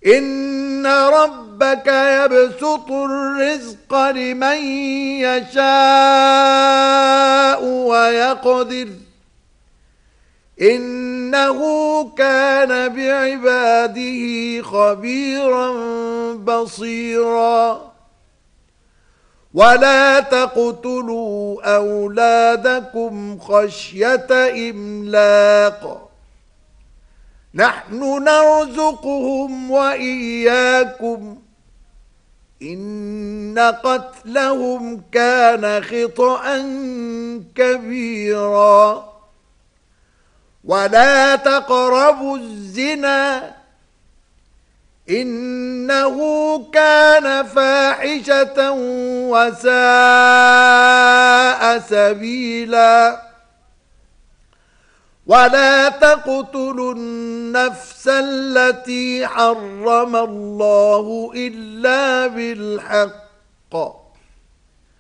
إن ربك يبسط الرزق لمن يشاء ويقدر إنه كان بعباده خبيرا بصيرا ولا تقتلوا أولادكم خشية إملاق نحن نرزقهم وإياكم إن قتلهم كان خطأ كبيرا ولا تقربوا الزنا إنه كان فاحشة وساء سبيلا ولا تقتلوا النفس التي حرم الله إلا بالحق